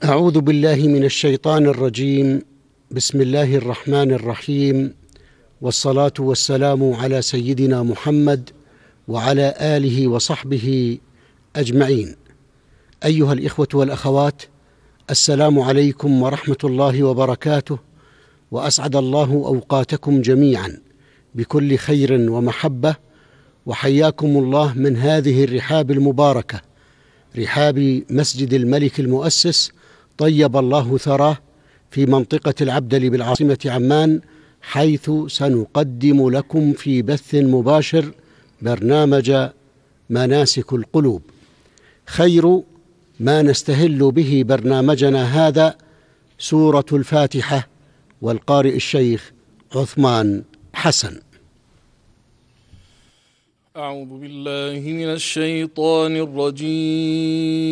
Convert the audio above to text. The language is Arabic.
أعوذ بالله من الشيطان الرجيم. بسم الله الرحمن الرحيم، والصلاة والسلام على سيدنا محمد وعلى آله وصحبه أجمعين. أيها الإخوة والأخوات، السلام عليكم ورحمة الله وبركاته، وأسعد الله أوقاتكم جميعا بكل خير ومحبة، وحياكم الله من هذه الرحاب المباركة، رحاب مسجد الملك المؤسس طيب الله ثراه في منطقة العبدلي بالعاصمة عمان، حيث سنقدم لكم في بث مباشر برنامج مناسك القلوب. خير ما نستهل به برنامجنا هذا سورة الفاتحة، والقارئ الشيخ عثمان حسن. أعوذ بالله من الشيطان الرجيم.